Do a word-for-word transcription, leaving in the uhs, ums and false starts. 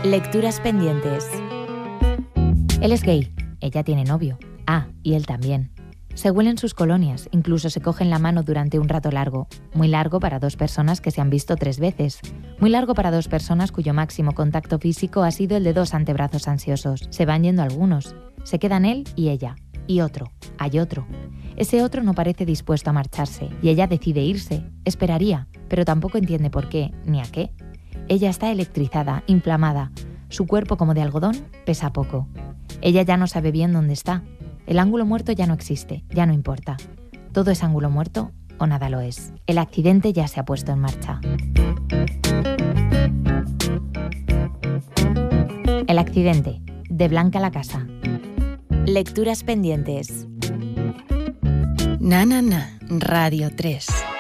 Lecturas pendientes. Él es gay, ella tiene novio. Ah, y él también. Se huelen sus colonias, incluso se cogen la mano durante un rato largo. Muy largo para dos personas que se han visto tres veces. Muy largo para dos personas cuyo máximo contacto físico ha sido el de dos antebrazos ansiosos. Se van yendo algunos. Se quedan él y ella. Y otro. Hay otro. Ese otro no parece dispuesto a marcharse. Y ella decide irse. Esperaría, pero tampoco entiende por qué, ni a qué. Ella está electrizada, inflamada. Su cuerpo, como de algodón, pesa poco. Ella ya no sabe bien dónde está. El ángulo muerto ya no existe, ya no importa. Todo es ángulo muerto o nada lo es. El accidente ya se ha puesto en marcha. El accidente, de Blanca Lacasa. Lecturas pendientes. Na, na, na, Radio tres.